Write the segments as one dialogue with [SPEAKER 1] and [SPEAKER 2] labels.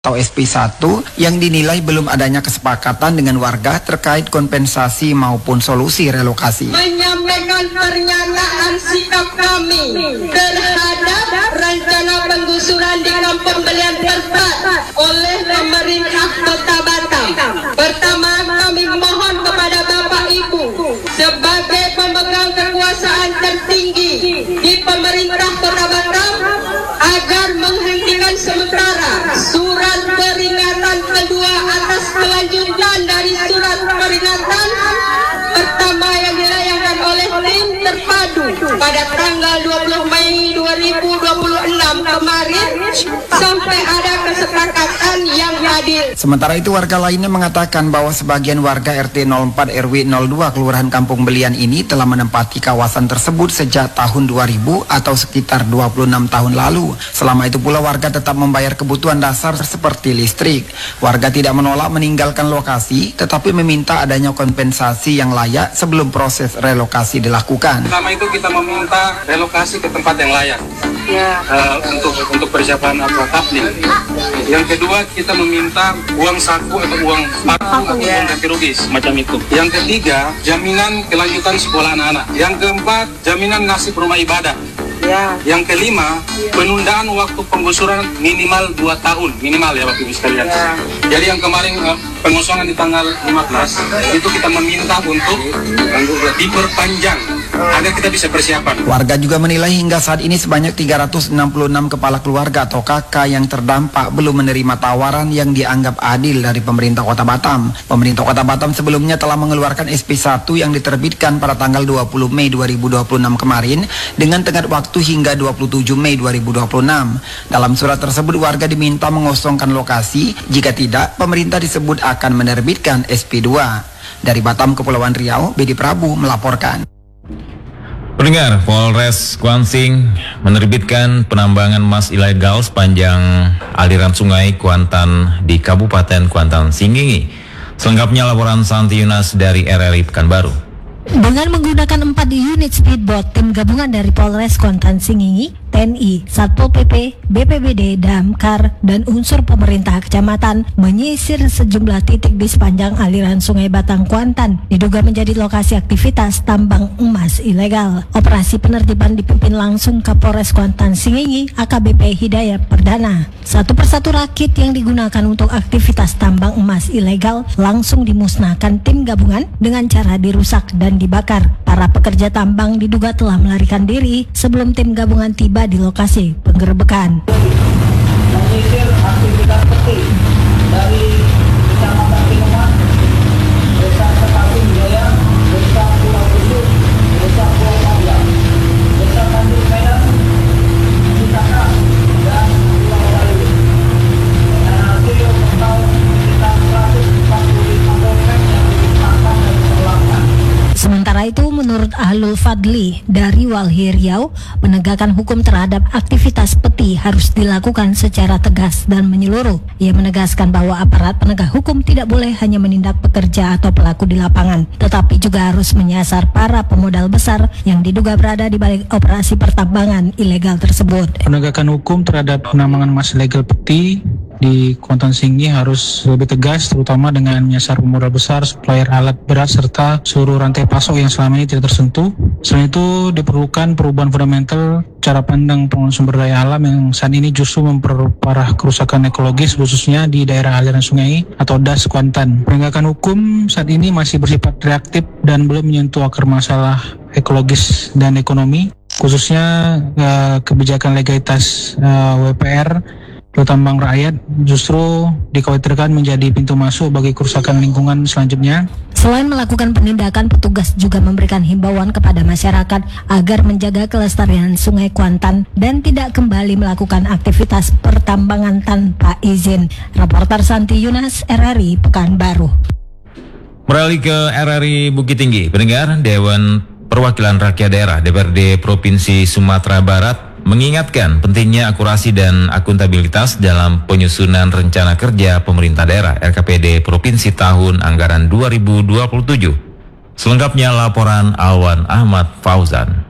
[SPEAKER 1] atau SP1 yang dinilai belum adanya kesepakatan dengan warga terkait kompensasi maupun solusi relokasi.
[SPEAKER 2] Menyampaikan pernyataan sikap kami terhadap rencana penggusuran di kampung Belian Perpat oleh pemerintah Kota Batam. Pertama, kami mohon kepada Bapak Ibu sebagai pemegang kekuasaan tertinggi di pemerintah Kota Batam agar menghentikan sementara surat peringatan kedua atas kelanjutan dari surat peringatan pertama yang dilayangkan oleh tim terpadu pada tanggal 20 Mei 2026 kemarin sampai ada kesepakatan yang adil.
[SPEAKER 1] Sementara itu warga lainnya mengatakan bahwa sebagian warga RT 04 RW 02 Kelurahan Kampung Belian ini telah menempati kawasan tersebut sejak tahun 2000 atau sekitar 26 tahun lalu. Selama itu pula warga tetap membayar kebutuhan dasar seperti listrik. Warga tidak menolak meninggalkan lokasi tetapi meminta adanya kompensasi yang layak sebelum proses relokasi dilakukan.
[SPEAKER 3] Pertama itu kita meminta relokasi ke tempat yang layak untuk persiapan kapling. Yang kedua kita meminta uang saku atau uang paku atau uang ganti rugi macam itu. Yang ketiga jaminan kelanjutan sekolah anak-anak. Yang keempat jaminan nasib rumah ibadah. Yang kelima, penundaan waktu penggusuran minimal 2 tahun, minimal ya Bapak Ibu sekalian. Jadi yang kemarin pengosongan di tanggal 15, itu kita meminta untuk diperpanjang agar kita bisa persiapan.
[SPEAKER 1] Warga juga menilai hingga saat ini sebanyak 366 kepala keluarga atau KK yang terdampak belum menerima tawaran yang dianggap adil dari pemerintah Kota Batam. Pemerintah Kota Batam sebelumnya telah mengeluarkan SP1 yang diterbitkan pada tanggal 20 Mei 2026 kemarin dengan tenggat waktu hingga 27 Mei 2026. Dalam surat tersebut warga diminta mengosongkan lokasi, jika tidak pemerintah disebut akan menerbitkan SP2. Dari Batam, Kepulauan Riau, Bedi Prabu melaporkan.
[SPEAKER 4] Pendengar, Polres Kuansing menerbitkan penambangan emas ilegal sepanjang aliran sungai Kuantan di Kabupaten Kuantan Singgingi. Selengkapnya laporan Santi Yunas dari RRI Pekanbaru.
[SPEAKER 5] Dengan menggunakan 4 unit speedboat, tim gabungan dari Polres Kuantan Singgingi, TNI, Satpol PP, BPBD, Damkar, dan unsur pemerintah kecamatan menyisir sejumlah titik di sepanjang aliran Sungai Batang Kuantan, diduga menjadi lokasi aktivitas tambang emas ilegal. Operasi penertiban dipimpin langsung Kapolres Kuantan Singgingi, AKBP Hidayat Perdana. Satu persatu rakit yang digunakan untuk aktivitas tambang emas ilegal langsung dimusnahkan tim gabungan dengan cara dirusak dan dibakar. Para pekerja tambang diduga telah melarikan diri sebelum tim gabungan tiba di lokasi penggerebekan.
[SPEAKER 6] Menyisir aktivitas peti dari Kecamatan Pinuman, Desa Sekating Jaya, Desa Pulau Busuk, Desa Pulau Pablang, Desa Tanjung Medan, Cikaka, dan Pulau Bali. Dengan hasil total sekitar 145 dompet yang dimusnahkan dan terlapkan.
[SPEAKER 5] Sementara itu, menurut Ahlul Fadli dari Walhi Riau, penegakan hukum terhadap aktivitas peti harus dilakukan secara tegas dan menyeluruh. Ia menegaskan bahwa aparat penegak hukum tidak boleh hanya menindak pekerja atau pelaku di lapangan, tetapi juga harus menyasar para pemodal besar yang diduga berada di balik operasi pertambangan ilegal tersebut.
[SPEAKER 7] Penegakan hukum terhadap penambangan emas ilegal peti di Kuantan Singgingi harus lebih tegas, terutama dengan menyasar pemodal besar, supplier alat berat, serta seluruh rantai pasok yang selama ini tidak tersentuh. Selain itu, diperlukan perubahan fundamental cara pandang pengelolaan sumber daya alam yang saat ini justru memperparah kerusakan ekologis, khususnya di daerah aliran sungai atau DAS Kuantan. Penegakan hukum saat ini masih bersifat reaktif dan belum menyentuh akar masalah ekologis dan ekonomi, khususnya kebijakan legalitas WPR tambang rakyat justru dikhawatirkan menjadi pintu masuk bagi kerusakan lingkungan selanjutnya.
[SPEAKER 5] Selain melakukan penindakan, petugas juga memberikan himbauan kepada masyarakat agar menjaga kelestarian Sungai Kuantan dan tidak kembali melakukan aktivitas pertambangan tanpa izin. Reporter Santi Yunas, RRI Pekanbaru.
[SPEAKER 4] Beralih ke RRI Bukit Tinggi. Pendengar, Dewan Perwakilan Rakyat Daerah DPRD Provinsi Sumatera Barat mengingatkan pentingnya akurasi dan akuntabilitas dalam penyusunan rencana kerja pemerintah daerah RKPD Provinsi tahun anggaran 2027. Selengkapnya laporan Alwan Ahmad Fauzan.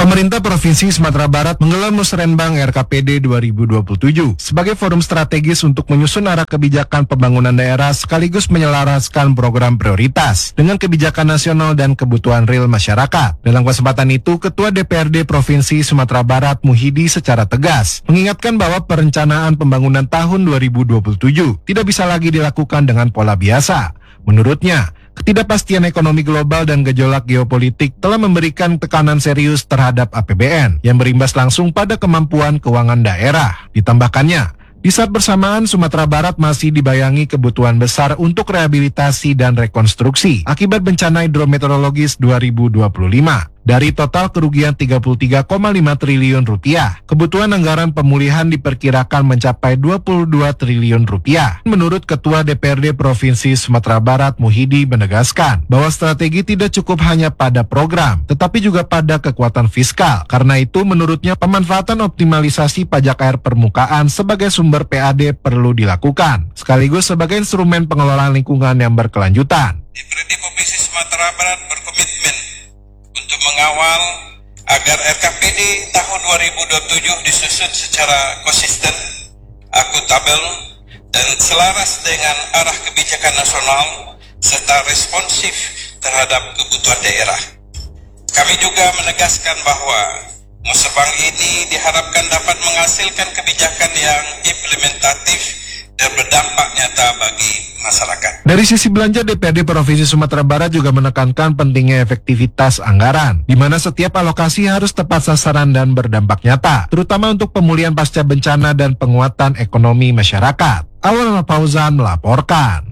[SPEAKER 8] Pemerintah Provinsi Sumatera Barat menggelar Musrenbang RKPD 2027 sebagai forum strategis untuk menyusun arah kebijakan pembangunan daerah sekaligus menyelaraskan program prioritas dengan kebijakan nasional dan kebutuhan real masyarakat. Dalam kesempatan itu, Ketua DPRD Provinsi Sumatera Barat Muhidi secara tegas mengingatkan bahwa perencanaan pembangunan tahun 2027 tidak bisa lagi dilakukan dengan pola biasa. Menurutnya, ketidakpastian ekonomi global dan gejolak geopolitik telah memberikan tekanan serius terhadap APBN yang berimbas langsung pada kemampuan keuangan daerah. Ditambahkannya, di saat bersamaan Sumatera Barat masih dibayangi kebutuhan besar untuk rehabilitasi dan rekonstruksi akibat bencana hidrometeorologis 2025. Dari total kerugian 33,5 triliun rupiah, kebutuhan anggaran pemulihan diperkirakan mencapai 22 triliun rupiah. Menurut Ketua DPRD Provinsi Sumatera Barat Muhidi menegaskan bahwa strategi tidak cukup hanya pada program, tetapi juga pada kekuatan fiskal. Karena itu menurutnya pemanfaatan optimalisasi pajak air permukaan sebagai sumber PAD perlu dilakukan, sekaligus sebagai instrumen pengelolaan lingkungan yang berkelanjutan.
[SPEAKER 9] DPRD Provinsi Sumatera Barat berkomitmen untuk mengawal agar RKPD tahun 2027 disusun secara konsisten, akuntabel, dan selaras dengan arah kebijakan nasional serta responsif terhadap kebutuhan daerah. Kami juga menegaskan bahwa Musrenbang ini diharapkan dapat menghasilkan kebijakan yang implementatif dan berdampak nyata bagi masyarakat.
[SPEAKER 8] Dari sisi belanja, DPRD Provinsi Sumatera Barat juga menekankan pentingnya efektivitas anggaran, di mana setiap alokasi harus tepat sasaran dan berdampak nyata, terutama untuk pemulihan pasca bencana dan penguatan ekonomi masyarakat. Awal Fauzan melaporkan.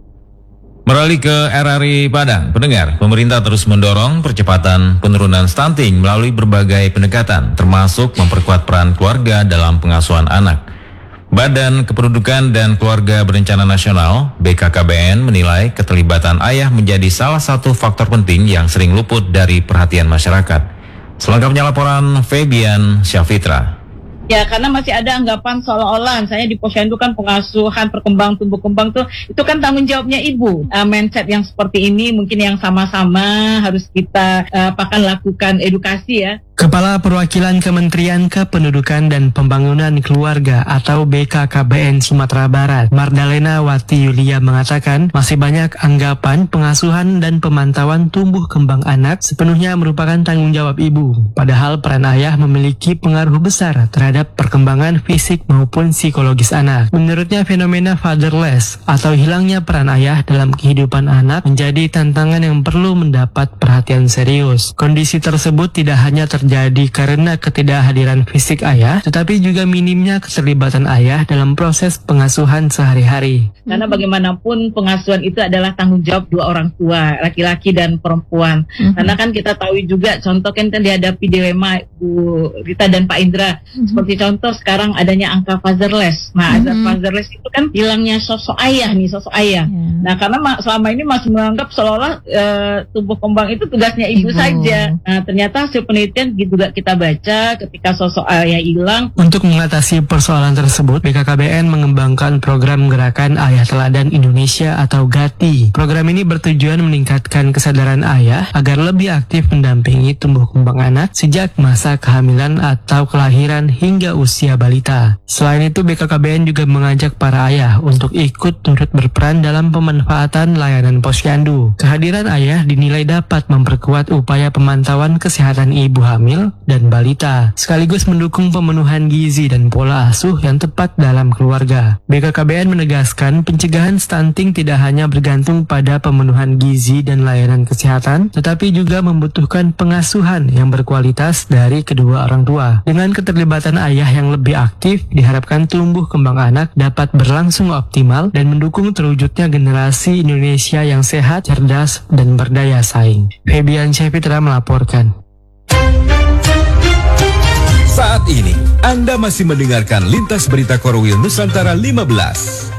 [SPEAKER 4] Beralih ke RRI Padang, pendengar, pemerintah terus mendorong percepatan penurunan stunting melalui berbagai pendekatan, termasuk memperkuat peran keluarga dalam pengasuhan anak. Badan Kependudukan dan Keluarga Berencana Nasional (BKKBN) menilai keterlibatan ayah menjadi salah satu faktor penting yang sering luput dari perhatian masyarakat. Selengkapnya laporan Febian Syafitra.
[SPEAKER 10] Ya, karena masih ada anggapan seolah-olah misalnya di posyandu kan pengasuhan perkembang tumbuh kembang itu kan tanggung jawabnya ibu. Mindset yang seperti ini mungkin yang sama-sama harus kita lakukan edukasi ya.
[SPEAKER 11] Kepala Perwakilan Kementerian Kependudukan dan Pembangunan Keluarga atau BKKBN Sumatera Barat, Mardalena Wati Yulia mengatakan masih banyak anggapan pengasuhan dan pemantauan tumbuh kembang anak sepenuhnya merupakan tanggung jawab ibu. Padahal peran ayah memiliki pengaruh besar terhadap perkembangan fisik maupun psikologis anak. Menurutnya fenomena fatherless atau hilangnya peran ayah dalam kehidupan anak menjadi tantangan yang perlu mendapat perhatian serius. Kondisi tersebut tidak hanya terjadi karena ketidakhadiran fisik ayah, tetapi juga minimnya keterlibatan ayah dalam proses pengasuhan sehari-hari.
[SPEAKER 10] Karena bagaimanapun pengasuhan itu adalah tanggung jawab dua orang tua, laki-laki dan perempuan. Karena kan kita tahu juga contoh kan dihadapi dilema Bu Rita dan Pak Indra. Seperti contoh sekarang adanya angka fatherless. Nah, fatherless itu kan hilangnya sosok ayah nih, sosok ayah. Nah, karena selama ini masih menganggap seolah-olah tumbuh kembang itu tugasnya ibu saja. Nah, ternyata hasil penelitian juga kita baca ketika sosok ayah hilang.
[SPEAKER 11] Untuk mengatasi persoalan tersebut, BKKBN mengembangkan program Gerakan Ayah Teladan Indonesia atau GATI. Program ini bertujuan meningkatkan kesadaran ayah agar lebih aktif mendampingi tumbuh kembang anak sejak masa kehamilan atau kelahiran hingga usia balita. Selain itu, BKKBN juga mengajak para ayah untuk ikut turut berperan dalam pemanfaatan layanan posyandu. Kehadiran ayah dinilai dapat memperkuat upaya pemantauan kesehatan ibu hamil dan balita, sekaligus mendukung pemenuhan gizi dan pola asuh yang tepat dalam keluarga. BKKBN menegaskan pencegahan stunting tidak hanya bergantung pada pemenuhan gizi dan layanan kesehatan, tetapi juga membutuhkan pengasuhan yang berkualitas dari kedua orang tua. Dengan keterlibatan ayah yang lebih aktif, diharapkan tumbuh kembang anak dapat berlangsung optimal dan mendukung terwujudnya generasi Indonesia yang sehat, cerdas, dan berdaya saing. Febian Syafitra melaporkan.
[SPEAKER 12] Saat ini, Anda masih mendengarkan Lintas Berita Korwil Nusantara 15.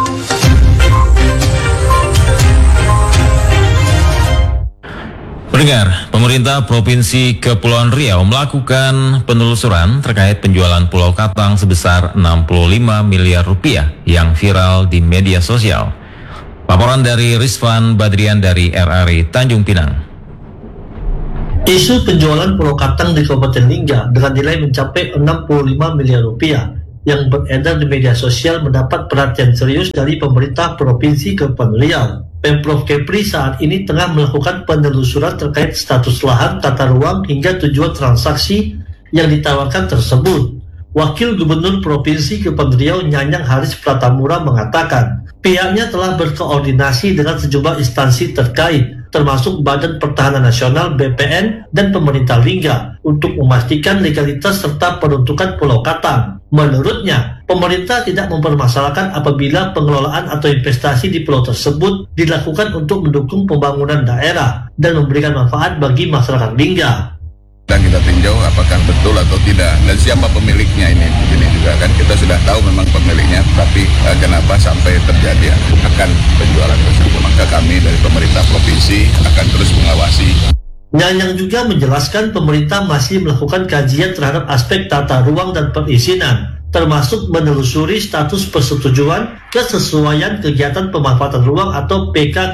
[SPEAKER 4] Pendengar, pemerintah Provinsi Kepulauan Riau melakukan penelusuran terkait penjualan Pulau Katang sebesar 65 miliar rupiah yang viral di media sosial. Laporan dari Rizvan Badrian dari RRI Tanjung Pinang.
[SPEAKER 13] Isu penjualan Pulau Katang di Kabupaten Lingga dengan nilai mencapai 65 miliar rupiah yang beredar di media sosial mendapat perhatian serius dari pemerintah Provinsi Kepulauan Riau. Pemprov Kepri saat ini tengah melakukan penelusuran terkait status lahan, tata ruang, hingga tujuan transaksi yang ditawarkan tersebut. Wakil Gubernur Provinsi Kepulauan Riau Nyanyang Haris Pratamura mengatakan, pihaknya telah berkoordinasi dengan sejumlah instansi terkait, termasuk Badan Pertahanan Nasional BPN dan pemerintah Lingga untuk memastikan legalitas serta peruntukan Pulau Katang. Menurutnya, pemerintah tidak mempermasalahkan apabila pengelolaan atau investasi di pulau tersebut dilakukan untuk mendukung pembangunan daerah dan memberikan manfaat bagi masyarakat Lingga.
[SPEAKER 14] Dan kita tinjau apakah betul atau tidak dan siapa pemiliknya ini juga kan kita sudah tahu memang pemiliknya, tapi kenapa sampai terjadi akan penjualan tersebut. Maka kami dari pemerintah provinsi akan terus mengawasi.
[SPEAKER 13] Nyanyang juga menjelaskan pemerintah masih melakukan kajian terhadap aspek tata ruang dan perizinan, termasuk menelusuri status persetujuan kesesuaian kegiatan pemanfaatan ruang atau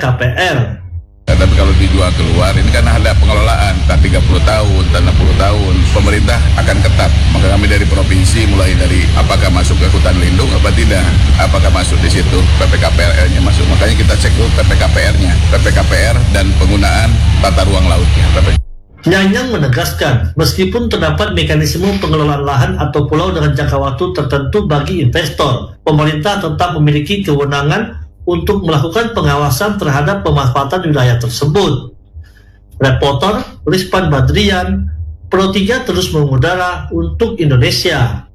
[SPEAKER 13] PKKPR.
[SPEAKER 14] Tapi kalau dijual keluar, ini kan ada pengelolaan, entah 30 tahun, entah 60 tahun, pemerintah akan ketat. Maka kami dari provinsi mulai dari apakah masuk ke hutan lindung apa tidak, apakah masuk di situ PPKPR-nya masuk. Makanya kita cek dulu PPKPR-nya, PPKPR dan penggunaan tata ruang lautnya.
[SPEAKER 13] Nyanyang menegaskan, meskipun terdapat mekanisme pengelolaan lahan atau pulau dengan jangka waktu tertentu bagi investor, pemerintah tetap memiliki kewenangan untuk melakukan pengawasan terhadap pemanfaatan wilayah tersebut. Reporter Rizpan Badrian, Pro 3 terus mengudara untuk Indonesia.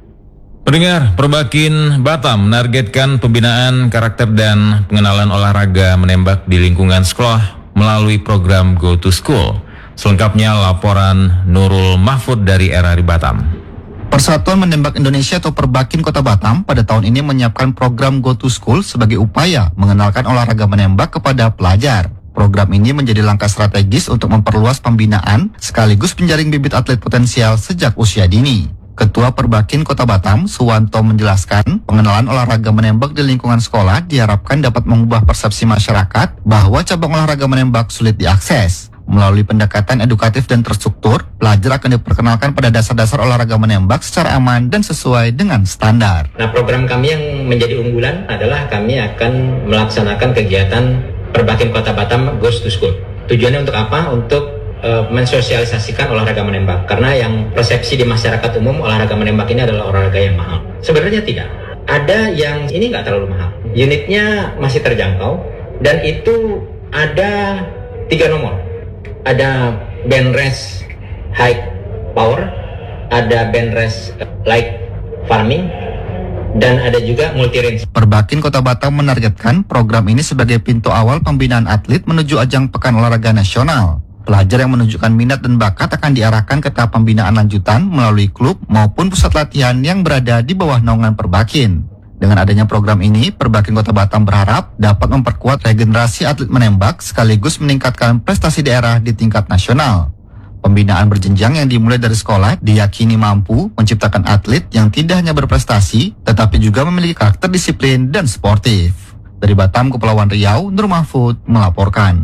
[SPEAKER 4] Pendengar, Perbakin Batam menargetkan pembinaan karakter dan pengenalan olahraga menembak di lingkungan sekolah melalui program Go to School. Selengkapnya laporan Nurul Mahfud dari RRI Batam.
[SPEAKER 15] Persatuan Menembak Indonesia atau Perbakin Kota Batam pada tahun ini menyiapkan program Go to School sebagai upaya mengenalkan olahraga menembak kepada pelajar. Program ini menjadi langkah strategis untuk memperluas pembinaan sekaligus penjaring bibit atlet potensial sejak usia dini. Ketua Perbakin Kota Batam, Suwanto, menjelaskan pengenalan olahraga menembak di lingkungan sekolah diharapkan dapat mengubah persepsi masyarakat bahwa cabang olahraga menembak sulit diakses. Melalui pendekatan edukatif dan terstruktur, pelajar akan diperkenalkan pada dasar-dasar olahraga menembak secara aman dan sesuai dengan standar.
[SPEAKER 16] Nah, program kami yang menjadi unggulan adalah kami akan melaksanakan kegiatan Perbakin Kota Batam Goes to School. Tujuannya untuk apa? Untuk mensosialisasikan olahraga menembak. Karena yang persepsi di masyarakat umum olahraga menembak ini adalah olahraga yang mahal. Sebenarnya tidak. Ada yang ini nggak terlalu mahal. Unitnya masih terjangkau dan itu ada 3 nomor. Ada band rest high power, ada band rest light farming, dan ada juga multi range.
[SPEAKER 15] Perbakin Kota Batam menargetkan program ini sebagai pintu awal pembinaan atlet menuju ajang Pekan Olahraga Nasional. Pelajar yang menunjukkan minat dan bakat akan diarahkan ke tahap pembinaan lanjutan melalui klub maupun pusat latihan yang berada di bawah naungan Perbakin. Dengan adanya program ini, Perbakin Kota Batam berharap dapat memperkuat regenerasi atlet menembak sekaligus meningkatkan prestasi daerah di tingkat nasional. Pembinaan berjenjang yang dimulai dari sekolah diyakini mampu menciptakan atlet yang tidak hanya berprestasi, tetapi juga memiliki karakter disiplin dan sportif. Dari Batam, Kepulauan Riau, Nur Mahfud melaporkan.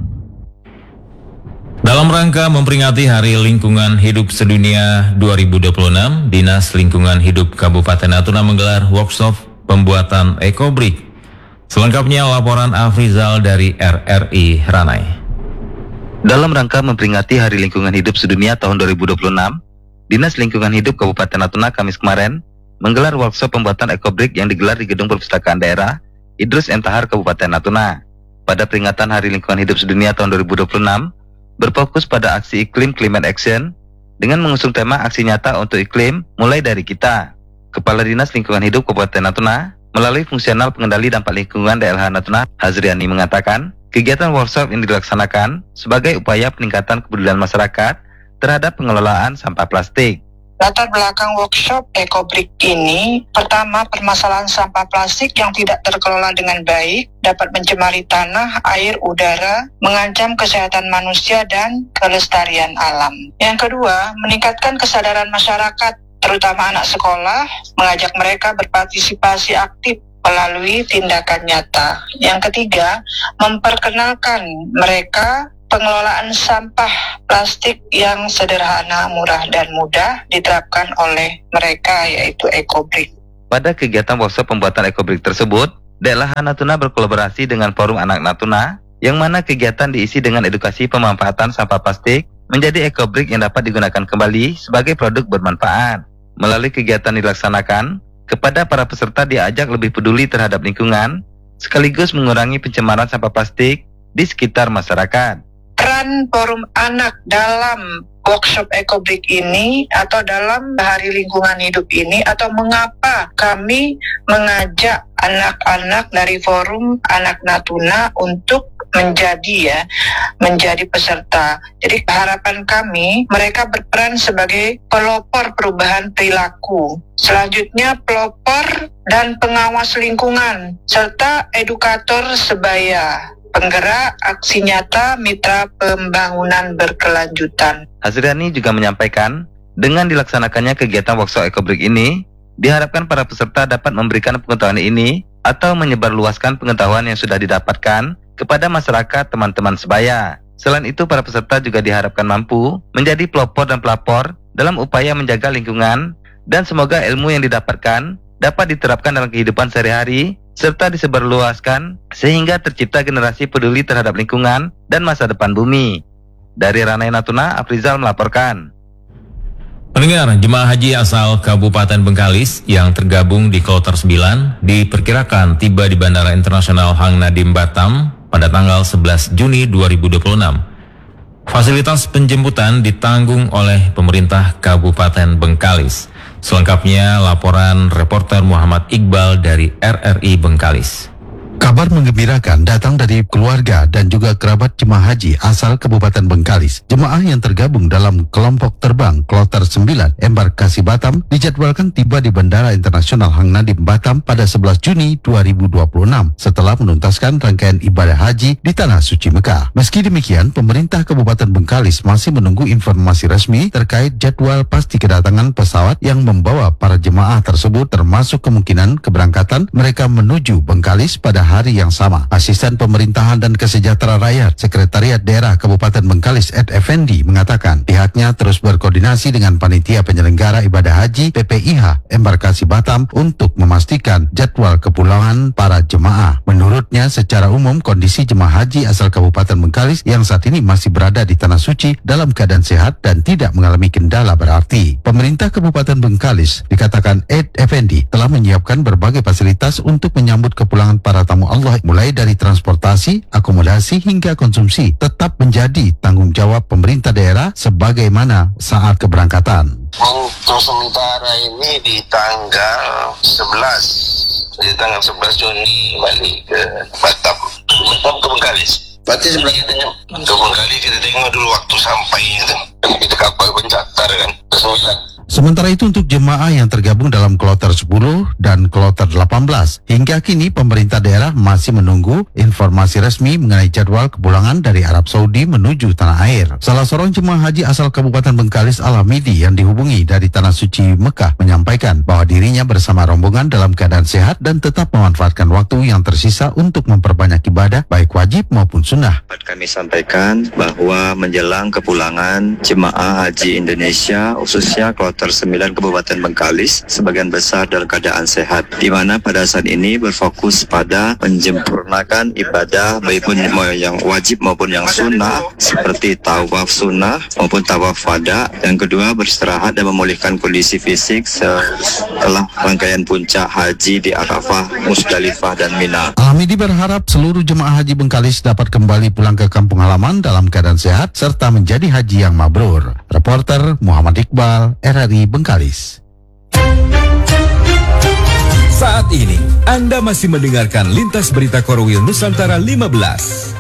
[SPEAKER 4] Dalam rangka memperingati Hari Lingkungan Hidup Sedunia 2026, Dinas Lingkungan Hidup Kabupaten Natuna menggelar workshop pembuatan ekobrik. Selengkapnya laporan Afrizal dari RRI Ranai.
[SPEAKER 17] Dalam rangka memperingati Hari Lingkungan Hidup Sedunia tahun 2026, Dinas Lingkungan Hidup Kabupaten Natuna Kamis kemarin menggelar workshop pembuatan ekobrik yang digelar di Gedung Perpustakaan Daerah Idrus M. Tahar Kabupaten Natuna. Pada peringatan Hari Lingkungan Hidup Sedunia tahun 2026, berfokus pada aksi iklim Climate Action dengan mengusung tema aksi nyata untuk iklim mulai dari kita. Kepala Dinas Lingkungan Hidup Kabupaten Natuna melalui fungsional pengendali dampak lingkungan DLH Natuna, Hazriani mengatakan, kegiatan workshop ini dilaksanakan sebagai upaya peningkatan kepedulian masyarakat terhadap pengelolaan sampah plastik.
[SPEAKER 18] Latar belakang workshop ekobrik ini, pertama, permasalahan sampah plastik yang tidak terkelola dengan baik dapat mencemari tanah, air, udara, mengancam kesehatan manusia dan kelestarian alam. Yang kedua, meningkatkan kesadaran masyarakat, terutama anak sekolah, mengajak mereka berpartisipasi aktif melalui tindakan nyata. Yang ketiga, memperkenalkan mereka pengelolaan sampah plastik yang sederhana, murah, dan mudah diterapkan oleh mereka, yaitu Ecobrik.
[SPEAKER 17] Pada kegiatan workshop pembuatan Ecobrik tersebut, Daerah Natuna berkolaborasi dengan Forum Anak Natuna, yang mana kegiatan diisi dengan edukasi pemanfaatan sampah plastik menjadi Ecobrik yang dapat digunakan kembali sebagai produk bermanfaat. Melalui kegiatan dilaksanakan, kepada para peserta diajak lebih peduli terhadap lingkungan, sekaligus mengurangi pencemaran sampah plastik di sekitar masyarakat.
[SPEAKER 18] Peran Forum Anak dalam workshop Ecobrik ini atau dalam Hari Lingkungan Hidup ini, atau mengapa kami mengajak anak-anak dari Forum Anak Natuna untuk menjadi peserta. Jadi harapan kami, mereka berperan sebagai pelopor perubahan perilaku. Selanjutnya pelopor dan pengawas lingkungan serta edukator sebaya, penggerak aksi nyata mitra pembangunan berkelanjutan.
[SPEAKER 17] Hasriani juga menyampaikan, dengan dilaksanakannya kegiatan workshop Ecobrik ini, diharapkan para peserta dapat memberikan pengetahuan ini atau menyebarluaskan pengetahuan yang sudah didapatkan kepada masyarakat teman-teman sebaya. Selain itu, para peserta juga diharapkan mampu menjadi pelopor dan pelapor dalam upaya menjaga lingkungan, dan semoga ilmu yang didapatkan dapat diterapkan dalam kehidupan sehari-hari serta disebarluaskan sehingga tercipta generasi peduli terhadap lingkungan dan masa depan bumi. Dari Ranai Natuna, Afrizal melaporkan.
[SPEAKER 4] Pendengar, jemaah haji asal Kabupaten Bengkalis yang tergabung di Kloter 9 diperkirakan tiba di Bandara Internasional Hang Nadiem Batam pada tanggal 11 Juni 2026. Fasilitas penjemputan ditanggung oleh pemerintah Kabupaten Bengkalis. Selengkapnya laporan reporter Muhammad Iqbal dari RRI Bengkalis.
[SPEAKER 19] Kabar menggembirakan datang dari keluarga dan juga kerabat jemaah haji asal Kabupaten Bengkalis. Jemaah yang tergabung dalam kelompok terbang Kloter 9 embarkasi Batam dijadwalkan tiba di Bandara Internasional Hang Nadiem Batam pada 11 Juni 2026 setelah menuntaskan rangkaian ibadah haji di Tanah Suci Mekah. Meski demikian, pemerintah Kabupaten Bengkalis masih menunggu informasi resmi terkait jadwal pasti kedatangan pesawat yang membawa para jemaah tersebut, termasuk kemungkinan keberangkatan mereka menuju Bengkalis pada hari yang sama. Asisten Pemerintahan dan Kesejahteraan Rakyat Sekretariat Daerah Kabupaten Bengkalis Ed Effendi mengatakan pihaknya terus berkoordinasi dengan Panitia Penyelenggara Ibadah Haji PPIH Embarkasi Batam untuk memastikan jadwal kepulangan para jemaah. Menurutnya, secara umum kondisi jemaah haji asal Kabupaten Bengkalis yang saat ini masih berada di Tanah Suci dalam keadaan sehat dan tidak mengalami kendala berarti. Pemerintah Kabupaten Bengkalis, dikatakan Ed Effendi, telah menyiapkan berbagai fasilitas untuk menyambut kepulangan para tamu Allah, mulai dari transportasi, akomodasi hingga konsumsi, tetap menjadi tanggung jawab pemerintah daerah sebagaimana saat keberangkatan.
[SPEAKER 20] Untuk sementara ini di tanggal 11 Juni balik ke Batam ke Bengkalis. Berarti sebelah kita ke Bengkalis, kita tengok dulu waktu sampainya tu. Kita kapal pencatar kan ke 9.
[SPEAKER 19] Sementara itu untuk jemaah yang tergabung dalam Kloter 10 dan Kloter 18, hingga kini pemerintah daerah masih menunggu informasi resmi mengenai jadwal kepulangan dari Arab Saudi menuju tanah air. Salah seorang jemaah haji asal Kabupaten Bengkalis Al-Hamidi yang dihubungi dari Tanah Suci Mekah menyampaikan bahwa dirinya bersama rombongan dalam keadaan sehat dan tetap memanfaatkan waktu yang tersisa untuk memperbanyak ibadah baik wajib maupun sunnah.
[SPEAKER 21] Kami sampaikan bahwa menjelang kepulangan jemaah haji Indonesia khususnya Kloter 9 Kabupaten Bengkalis sebagian besar dalam keadaan sehat, di mana pada saat ini berfokus pada menyempurnakan ibadah baik pun yang wajib maupun yang sunnah seperti tawaf sunnah maupun tawaf wada. Yang kedua, beristirahat dan memulihkan kondisi fisik setelah rangkaian puncak haji di Arafah, Musdalifah dan Mina.
[SPEAKER 19] Al-Hamidi berharap seluruh jemaah haji Bengkalis dapat kembali pulang ke kampung halaman dalam keadaan sehat serta menjadi haji yang mabrur. Reporter Muhammad Iqbal, RRI Bengkalis.
[SPEAKER 12] Saat ini Anda masih mendengarkan Lintas Berita Korwil Nusantara 15.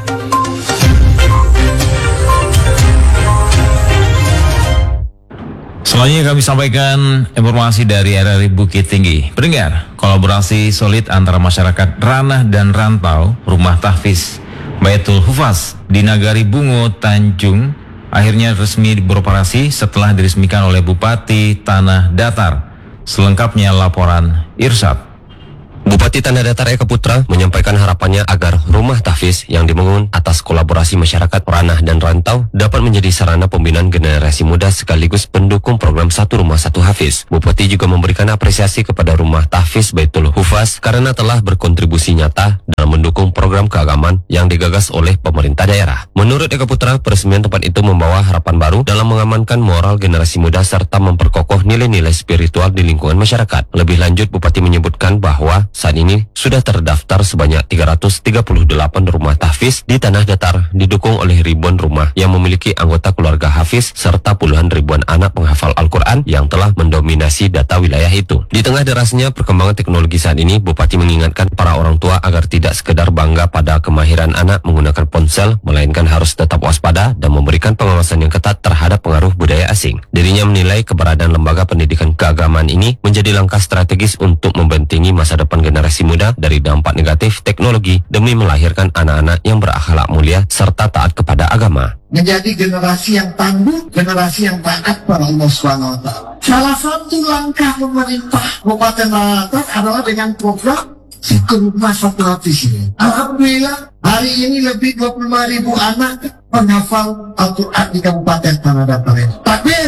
[SPEAKER 4] Selanjutnya kami sampaikan informasi dari RRI Bukit Tinggi. Pendengar, kolaborasi solid antara masyarakat ranah dan rantau Rumah Tahfiz Baitul Hufaz di Nagari Bungo, Tanjung akhirnya resmi beroperasi setelah diresmikan oleh Bupati Tanah Datar. Selengkapnya laporan Irsyad.
[SPEAKER 2] Bupati Tanah Datar Eka Putra menyampaikan harapannya agar rumah tahfiz yang dibangun atas kolaborasi masyarakat ranah dan rantau dapat menjadi sarana pembinaan generasi muda sekaligus pendukung program Satu Rumah Satu Hafiz. Bupati juga memberikan apresiasi kepada rumah tahfiz Baitul Hufaz karena telah berkontribusi nyata dalam mendukung program keagamaan yang digagas oleh pemerintah daerah. Menurut Eka Putra, peresmian tempat itu membawa harapan baru dalam mengamankan moral generasi muda serta memperkokoh nilai-nilai spiritual di lingkungan masyarakat. Lebih lanjut, Bupati menyebutkan bahwa saat ini sudah terdaftar sebanyak 338 rumah tahfiz di Tanah Datar, didukung oleh ribuan rumah yang memiliki anggota keluarga hafiz serta puluhan ribuan anak penghafal Al-Quran yang telah mendominasi data wilayah itu. Di tengah derasnya perkembangan teknologi saat ini, Bupati mengingatkan para orang tua agar tidak sekedar bangga pada kemahiran anak menggunakan ponsel, melainkan harus tetap waspada dan memberikan pengawasan yang ketat terhadap pengaruh budaya asing. Dirinya menilai keberadaan lembaga pendidikan keagamaan ini menjadi langkah strategis untuk membentengi masa depan generasi muda dari dampak negatif teknologi demi melahirkan anak-anak yang berakhlak mulia serta taat kepada agama.
[SPEAKER 22] Menjadi generasi yang tangguh, generasi yang taat pada Allah SWT. Salah satu langkah pemerintah Kabupaten Tanah Datar adalah dengan program Satu Rumah Satu Hafiz ini. Alhamdulillah, hari ini lebih 25.000 anak penghafal Al-Quran di Kabupaten Tanah Datar ini. Takbir!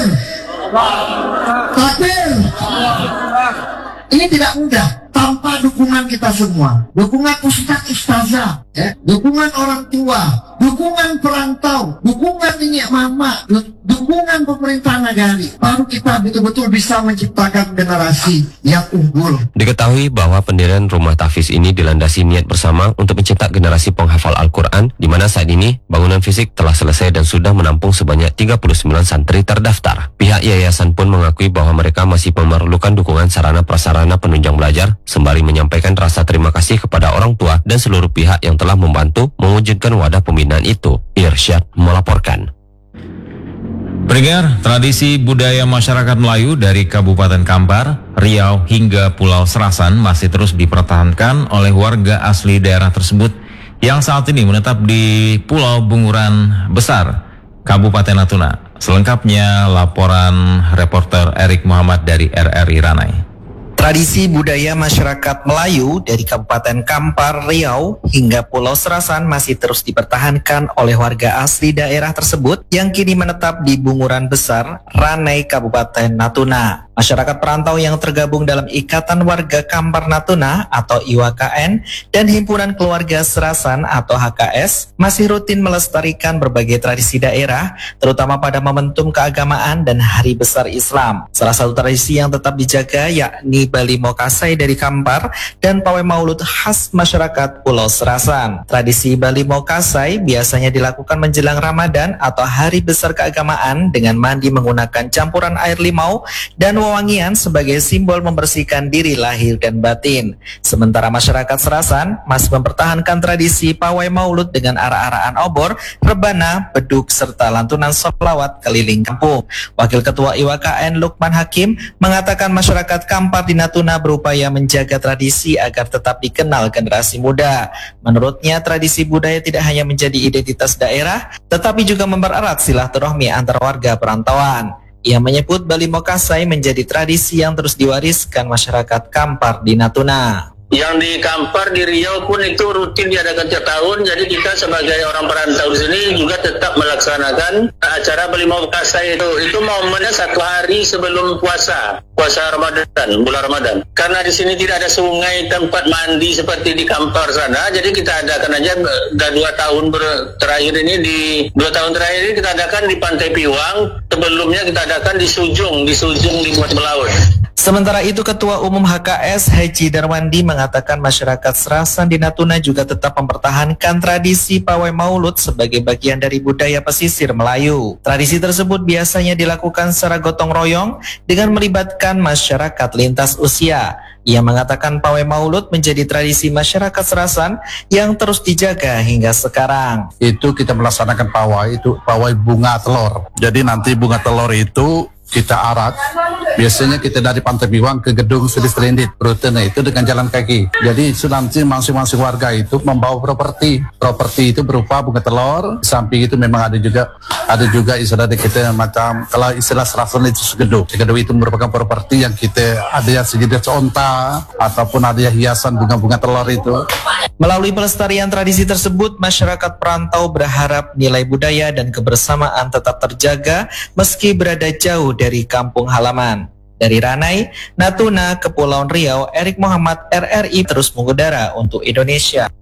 [SPEAKER 22] Takbir! Ini tidak mudah tanpa dukungan kita semua, dukungan ustaz-ustazah, dukungan orang tua, dukungan perantau, dukungan nenek mama, dukungan pemerintah negari. Baru kita betul-betul bisa menciptakan generasi yang unggul.
[SPEAKER 2] Diketahui bahwa pendirian rumah tahfiz ini dilandasi niat bersama untuk mencetak generasi penghafal Al-Quran, di mana saat ini bangunan fisik telah selesai dan sudah menampung sebanyak 39 santri terdaftar. Pihak yayasan pun mengakui bahwa mereka masih memerlukan dukungan sarana prasarana penunjang belajar, sembari menyampaikan rasa terima kasih kepada orang tua dan seluruh pihak yang telah membantu mewujudkan wadah pembinaan itu. Irsyad melaporkan.
[SPEAKER 4] Pendengar, tradisi budaya masyarakat Melayu dari Kabupaten Kampar, Riau hingga Pulau Serasan masih terus dipertahankan oleh warga asli daerah tersebut yang saat ini menetap di Pulau Bunguran Besar, Kabupaten Natuna. Selengkapnya laporan reporter Erik Muhammad dari RRI Ranai.
[SPEAKER 23] Tradisi budaya masyarakat Melayu dari Kabupaten Kampar, Riau hingga Pulau Serasan masih terus dipertahankan oleh warga asli daerah tersebut yang kini menetap di Bunguran Besar, Ranai, Kabupaten Natuna. Masyarakat perantau yang tergabung dalam Ikatan Warga Kampar Natuna atau IWKN dan Himpunan Keluarga Serasan atau HKS masih rutin melestarikan berbagai tradisi daerah, terutama pada momentum keagamaan dan hari besar Islam. Salah satu tradisi yang tetap dijaga yakni Bali Mokasai dari Kampar dan pawai maulud khas masyarakat Pulau Serasan. Tradisi Bali Mokasai biasanya dilakukan menjelang Ramadan atau hari besar keagamaan dengan mandi menggunakan campuran air limau dan wewangian sebagai simbol membersihkan diri lahir dan batin. Sementara masyarakat Serasan masih mempertahankan tradisi pawai maulud dengan arah-arahan obor, rebana, beduk, serta lantunan sholawat keliling kampung. Wakil Ketua IWKN Lukman Hakim mengatakan masyarakat Kampar di Natuna berupaya menjaga tradisi agar tetap dikenal generasi muda. Menurutnya, tradisi budaya tidak hanya menjadi identitas daerah, tetapi juga mempererat silaturahmi antar warga perantauan. Ia menyebut Bali Mokasai menjadi tradisi yang terus diwariskan masyarakat Kampar di Natuna.
[SPEAKER 20] Yang di Kampar, di Riau pun itu rutin diadakan tiap tahun. Jadi kita sebagai orang perantau di sini juga tetap melaksanakan acara Bali Mokasai itu. Itu momennya 1 hari sebelum puasa Ramadan, bulan Ramadan. Karena di sini tidak ada sungai tempat mandi seperti di Kampar sana, jadi kita adakan aja. Dan 2 tahun terakhir ini kita adakan di Pantai Piwang. Sebelumnya kita adakan di Sujung di Buat Melaut.
[SPEAKER 23] Sementara itu, Ketua Umum HKS Haji Darwandi mengatakan masyarakat Serasan di Natuna juga tetap mempertahankan tradisi pawai maulud sebagai bagian dari budaya pesisir Melayu. Tradisi tersebut biasanya dilakukan secara gotong royong dengan melibatkan masyarakat lintas usia. Ia mengatakan pawai maulud menjadi tradisi masyarakat Serasan yang terus dijaga hingga sekarang.
[SPEAKER 24] Itu kita melaksanakan pawai bunga telur. Jadi nanti bunga telur itu
[SPEAKER 1] kita arak, biasanya kita dari Pantai Biwang ke Gedung Sudi Strendit, rutenya itu dengan jalan kaki. Jadi nanti masing-masing warga itu membawa properti itu berupa bunga telur. Di samping itu memang ada juga istilah kita macam kalau istilah serafon itu segeduk itu merupakan properti yang kita ada yang sejenis onta ataupun ada yang hiasan bunga-bunga telur itu.
[SPEAKER 23] Melalui pelestarian tradisi tersebut, masyarakat perantau berharap nilai budaya dan kebersamaan tetap terjaga meski berada jauh dari kampung halaman. Dari Ranai, Natuna, Kepulauan Riau, Erik Muhammad, RRI terus mengudara untuk Indonesia.